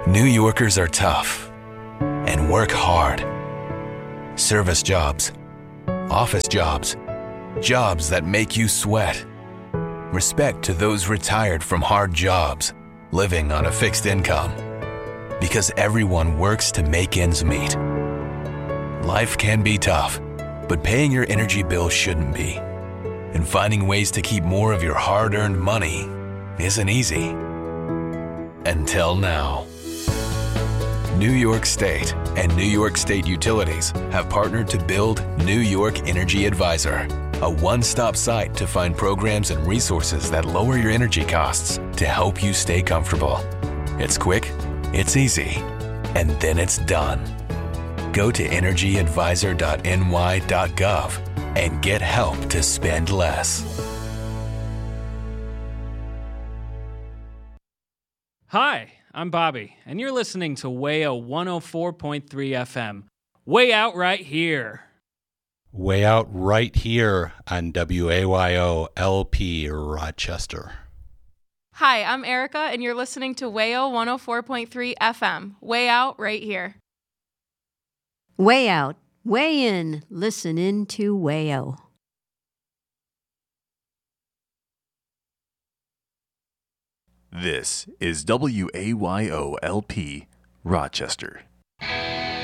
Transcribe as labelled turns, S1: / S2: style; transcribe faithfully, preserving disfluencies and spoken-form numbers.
S1: New Yorkers are tough and work hard. Service jobs, office jobs, jobs that make you sweat. Respect to those retired from hard jobs, living on a fixed income. Because everyone works to make ends meet. Life can be tough, but paying your energy bill shouldn't be. And finding ways to keep more of your hard-earned money isn't easy. Until now. New York State and New York State Utilities have partnered to build New York Energy Advisor, a one-stop site to find programs and resources that lower your energy costs to help you stay comfortable. It's quick, it's easy, and then it's done. Go to energy advisor dot n y dot gov and get help to spend less.
S2: Hi, I'm Bobby, and you're listening to WAYO one oh four point three F M. Way out right here.
S3: Way out right here on W A Y O L P Rochester.
S4: Hi, I'm Erica, and you're listening to WAYO one oh four point three F M. Way out right here.
S5: Way out, way in, listen in to WAYO.
S6: This is W A Y O L P Rochester.